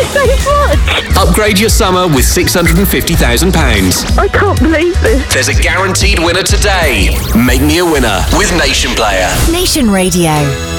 so much. Upgrade your summer with £650,000. I can't believe this. There's a guaranteed winner today. Make me a winner with Nation Player. Nation Radio.